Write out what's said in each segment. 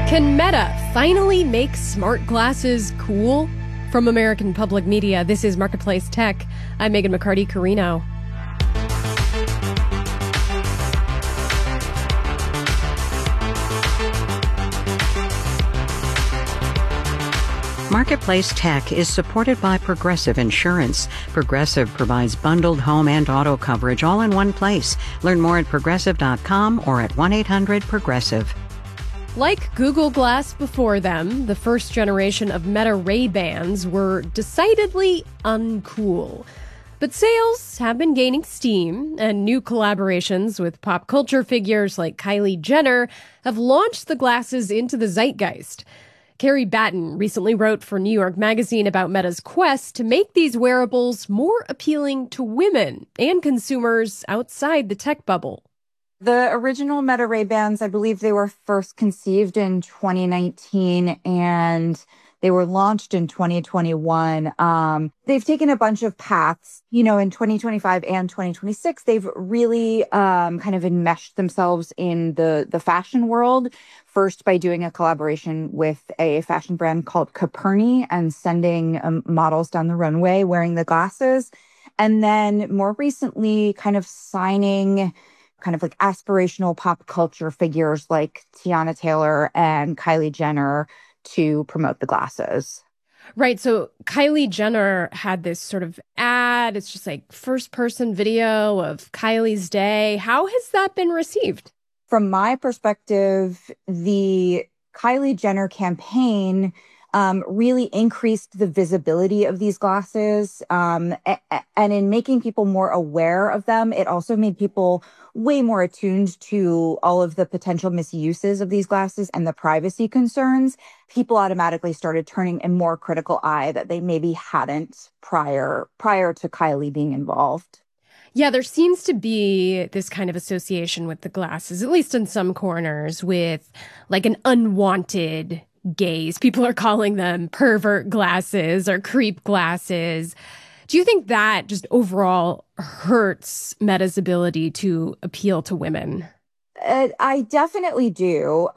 Can Meta finally make smart glasses cool? From American Public Media, this is Marketplace Tech. I'm Megan McCarty-Carino. Marketplace Tech is supported by Progressive Insurance. Progressive provides bundled home and auto coverage all in one place. Learn more at progressive.com or at 1-800-PROGRESSIVE. Like Google Glass before them, the first generation of Meta Ray-Bans were decidedly uncool. But sales have been gaining steam, and new collaborations with pop culture figures like Kylie Jenner have launched the glasses into the zeitgeist. Carrie Batten recently wrote for New York Magazine about Meta's quest to make these wearables more appealing to women and consumers outside the tech bubble. The original Meta Ray-Bans, I believe they were first conceived in 2019 and they were launched in 2021. They've taken a bunch of paths, in 2025 and 2026. They've really kind of enmeshed themselves in the fashion world. First, by doing a collaboration with a fashion brand called Coperni and sending models down the runway wearing the glasses. And then more recently, kind of signing kind of like aspirational pop culture figures like Tiana Taylor and Kylie Jenner to promote the glasses. Right. So Kylie Jenner had this sort of ad. It's just like first person video of Kylie's day. How has that been received? From my perspective, the Kylie Jenner campaign really increased the visibility of these glasses. And in making people more aware of them, it also made people way more attuned to all of the potential misuses of these glasses and the privacy concerns. People automatically started turning a more critical eye that they maybe hadn't prior to Kylie being involved. Yeah, there seems to be this kind of association with the glasses, at least in some corners, with like an unwanted gaze. People are calling them pervert glasses or creep glasses. Do you think that just overall hurts Meta's ability to appeal to women? I definitely do.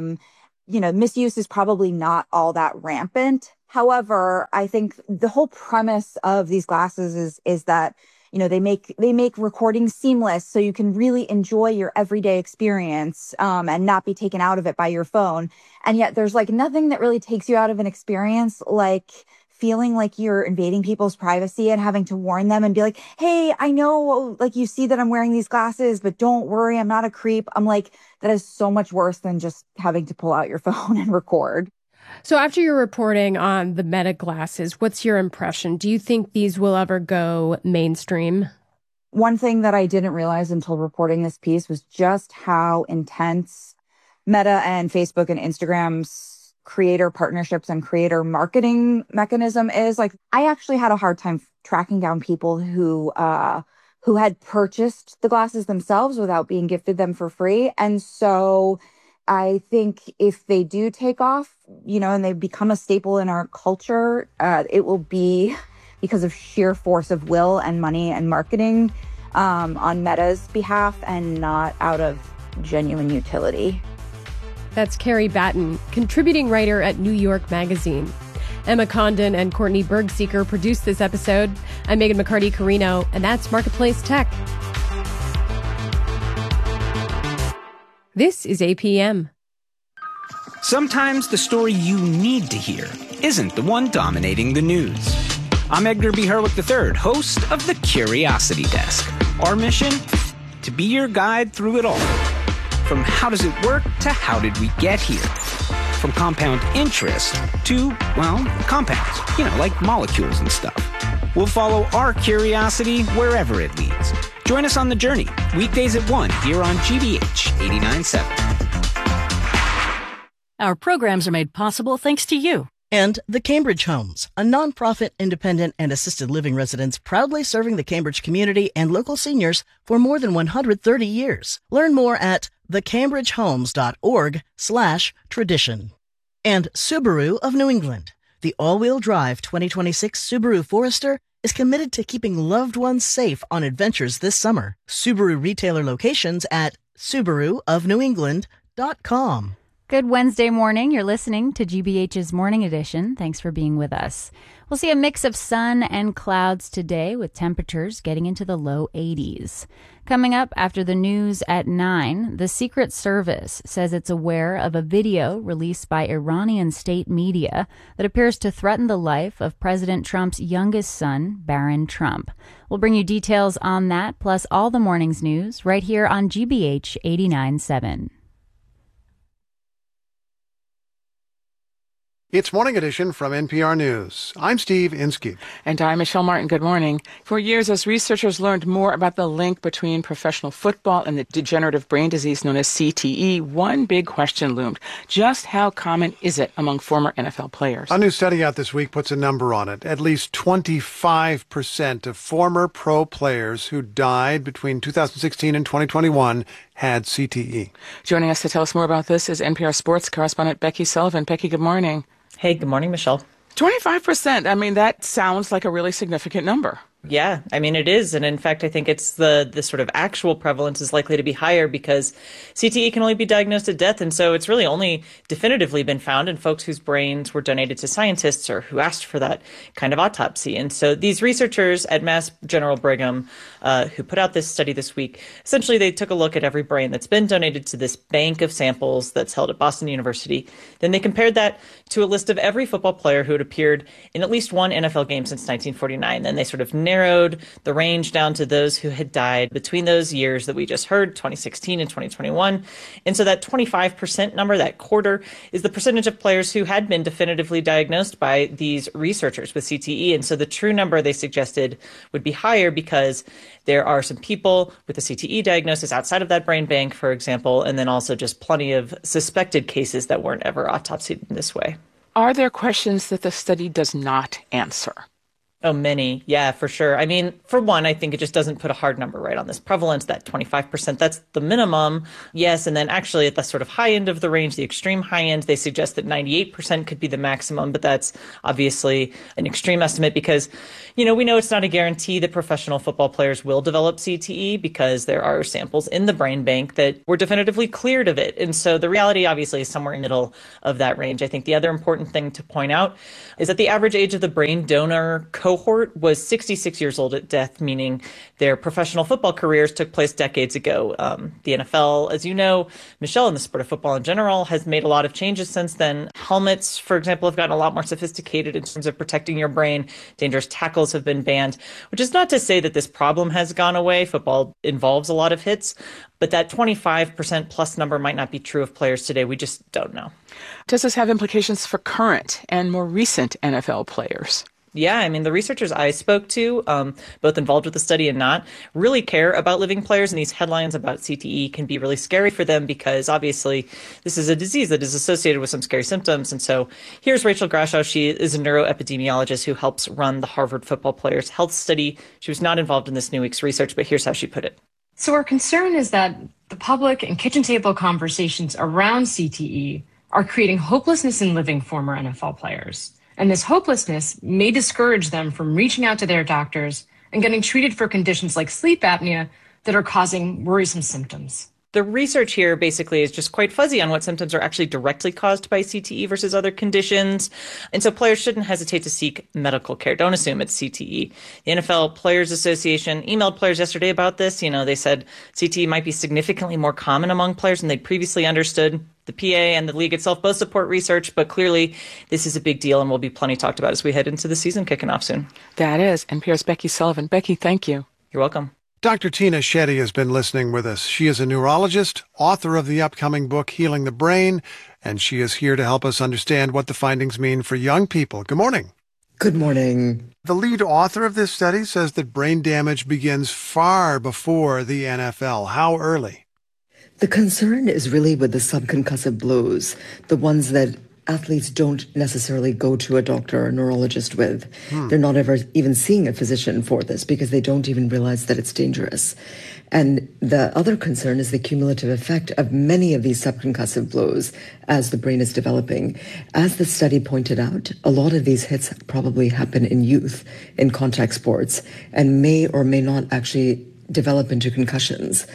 Misuse is probably not all that rampant. However, I think the whole premise of these glasses is that they make recording seamless so you can really enjoy your everyday experience and not be taken out of it by your phone. And yet there's like nothing that really takes you out of an experience like feeling like you're invading people's privacy and having to warn them and be like, hey, I know like you see that I'm wearing these glasses, but don't worry, I'm not a creep. I'm like, that is so much worse than just having to pull out your phone and record. So after your reporting on the Meta glasses, what's your impression? Do you think these will ever go mainstream? One thing that I didn't realize until reporting this piece was just how intense Meta and Facebook and Instagram's creator partnerships and creator marketing mechanism is. Like, I actually had a hard time tracking down people who had purchased the glasses themselves without being gifted them for free. And so I think if they do take off, and they become a staple in our culture, it will be because of sheer force of will and money and marketing on Meta's behalf and not out of genuine utility. That's Carrie Batten, contributing writer at New York Magazine. Emma Condon and Courtney Bergseeker produced this episode. I'm Megan McCarty-Carino, and that's Marketplace Tech. This is APM. Sometimes the story you need to hear isn't the one dominating the news. I'm Edgar B. Herwick III, host of The Curiosity Desk. Our mission? To be your guide through it all. From how does it work to how did we get here? From compound interest to, compounds, like molecules and stuff. We'll follow our curiosity wherever it leads. Join us on the journey, weekdays at 1 here on GBH 89.7. Our programs are made possible thanks to you. And the Cambridge Homes, a nonprofit, independent, and assisted living residence proudly serving the Cambridge community and local seniors for more than 130 years. Learn more at thecambridgehomes.org/tradition. And Subaru of New England. The all-wheel drive 2026 Subaru Forester is committed to keeping loved ones safe on adventures this summer. Subaru retailer locations at subaruofnewengland.com. Good Wednesday morning. You're listening to GBH's Morning Edition. Thanks for being with us. We'll see a mix of sun and clouds today with temperatures getting into the low 80s. Coming up after the news at 9, the Secret Service says it's aware of a video released by Iranian state media that appears to threaten the life of President Trump's youngest son, Barron Trump. We'll bring you details on that, plus all the morning's news, right here on GBH 89.7. It's Morning Edition from NPR News. I'm Steve Inskeep. And I'm Michelle Martin. Good morning. For years, as researchers learned more about the link between professional football and the degenerative brain disease known as CTE, one big question loomed. Just how common is it among former NFL players? A new study out this week puts a number on it. At least 25% of former pro players who died between 2016 and 2021 had CTE. Joining us to tell us more about this is NPR sports correspondent Becky Sullivan. Becky, good morning. Hey, good morning, Michelle. 25%. I mean, that sounds like a really significant number. Yeah, I mean, it is. And in fact, I think it's the sort of actual prevalence is likely to be higher because CTE can only be diagnosed at death. And so it's really only definitively been found in folks whose brains were donated to scientists or who asked for that kind of autopsy. And so these researchers at Mass General Brigham who put out this study this week, essentially they took a look at every brain that's been donated to this bank of samples that's held at Boston University. Then they compared that to a list of every football player who had appeared in at least one NFL game since 1949. Then they sort of narrowed the range down to those who had died between those years that we just heard, 2016 and 2021. And so that 25% number, that quarter, is the percentage of players who had been definitively diagnosed by these researchers with CTE. And so the true number they suggested would be higher because there are some people with a CTE diagnosis outside of that brain bank, for example, and then also just plenty of suspected cases that weren't ever autopsied in this way. Are there questions that the study does not answer? Oh, many. Yeah, for sure. I mean, for one, I think it just doesn't put a hard number right on this prevalence, that 25%. That's the minimum. Yes. And then actually at the sort of high end of the range, the extreme high end, they suggest that 98% could be the maximum. But that's obviously an extreme estimate because, you know, we know it's not a guarantee that professional football players will develop CTE because there are samples in the brain bank that were definitively cleared of it. And so the reality obviously is somewhere in the middle of that range. I think the other important thing to point out is that the average age of the brain donor cohort was 66 years old at death, meaning their professional football careers took place decades ago. The NFL, as you know, Michelle, in the sport of football in general, has made a lot of changes since then. Helmets, for example, have gotten a lot more sophisticated in terms of protecting your brain. Dangerous tackles have been banned, which is not to say that this problem has gone away. Football involves a lot of hits, but that 25% plus number might not be true of players today. We just don't know. Does this have implications for current and more recent NFL players? Yeah, I mean, the researchers I spoke to, both involved with the study and not, really care about living players, and these headlines about CTE can be really scary for them because obviously this is a disease that is associated with some scary symptoms. And so here's Rachel Grashow. She is a neuroepidemiologist who helps run the Harvard Football Players Health Study. She was not involved in this new week's research, but here's how she put it. So our concern is that the public and kitchen table conversations around CTE are creating hopelessness in living former NFL players. And this hopelessness may discourage them from reaching out to their doctors and getting treated for conditions like sleep apnea that are causing worrisome symptoms. The research here basically is just quite fuzzy on what symptoms are actually directly caused by CTE versus other conditions. And so players shouldn't hesitate to seek medical care. Don't assume it's CTE. The NFL Players Association emailed players yesterday about this. You know, they said CTE might be significantly more common among players than they previously understood. The PA and the league itself both support research, but clearly this is a big deal and will be plenty talked about as we head into the season kicking off soon. That is NPR's Becky Sullivan. Becky, thank you. You're welcome. Dr. Tina Shetty has been listening with us. She is a neurologist, author of the upcoming book, Healing the Brain, and she is here to help us understand what the findings mean for young people. Good morning. Good morning. The lead author of this study says that brain damage begins far before the NFL. How early? The concern is really with the subconcussive blows, the ones that athletes don't necessarily go to a doctor or a neurologist with. They're not ever even seeing a physician for this because they don't even realize that it's dangerous. And the other concern is the cumulative effect of many of these subconcussive blows as the brain is developing. As the study pointed out, a lot of these hits probably happen in youth, in contact sports, and may or may not actually develop into concussions.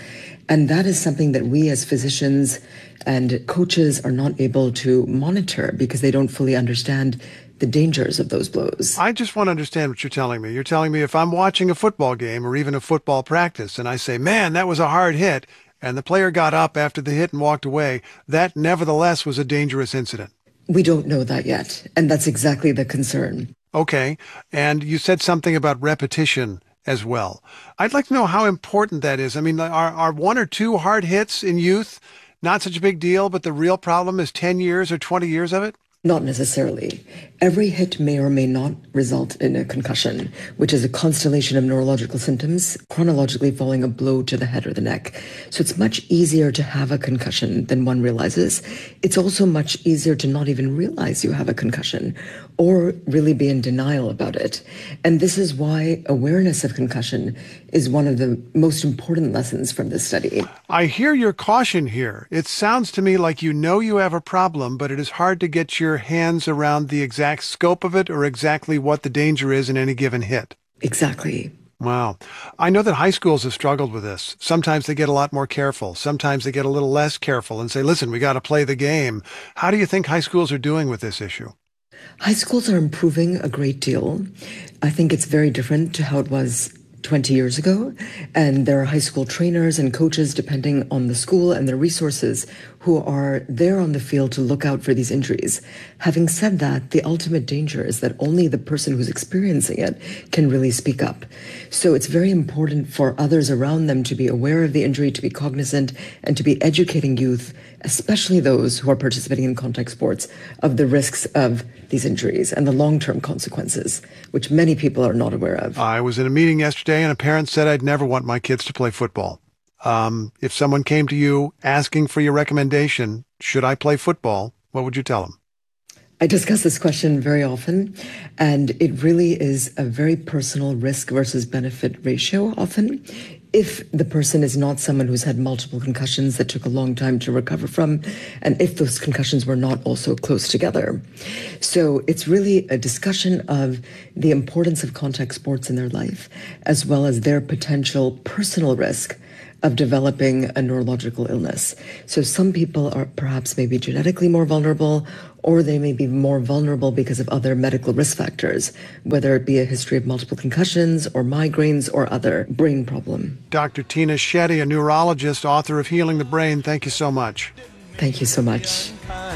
And that is something that we as physicians and coaches are not able to monitor because they don't fully understand the dangers of those blows. I just want to understand what you're telling me. You're telling me if I'm watching a football game or even a football practice and I say, man, that was a hard hit, and the player got up after the hit and walked away, that nevertheless was a dangerous incident. We don't know that yet, and that's exactly the concern. Okay, and you said something about repetition as well. I'd like to know how important that is. I mean, are one or two hard hits in youth not such a big deal, but the real problem is 10 years or 20 years of it? Not necessarily. Every hit may or may not result in a concussion, which is a constellation of neurological symptoms, chronologically following a blow to the head or the neck. So it's much easier to have a concussion than one realizes. It's also much easier to not even realize you have a concussion or really be in denial about it. And this is why awareness of concussion is one of the most important lessons from this study. I hear your caution here. It sounds to me like you know you have a problem, but it is hard to get your hands around the exact scope of it or exactly what the danger is in any given hit. Exactly. Wow. I know that high schools have struggled with this. Sometimes they get a lot more careful. Sometimes they get a little less careful and say, listen, we got to play the game. How do you think high schools are doing with this issue? High schools are improving a great deal. I think it's very different to how it was 20 years ago. And there are high school trainers and coaches, depending on the school and their resources, who are there on the field to look out for these injuries. Having said that, the ultimate danger is that only the person who's experiencing it can really speak up. So it's very important for others around them to be aware of the injury, to be cognizant, and to be educating youth, especially those who are participating in contact sports, of the risks of these injuries and the long-term consequences, which many people are not aware of. I was in a meeting yesterday and a parent said I'd never want my kids to play football. If someone came to you asking for your recommendation, should I play football, what would you tell them? I discuss this question very often, and it really is a very personal risk versus benefit ratio often. If the person is not someone who's had multiple concussions that took a long time to recover from, and if those concussions were not also close together. So it's really a discussion of the importance of contact sports in their life, as well as their potential personal risk of developing a neurological illness. So some people are perhaps maybe genetically more vulnerable, or they may be more vulnerable because of other medical risk factors, whether it be a history of multiple concussions or migraines or other brain problem. Dr. Tina Shetty, a neurologist, author of Healing the Brain, thank you so much. Thank you so much.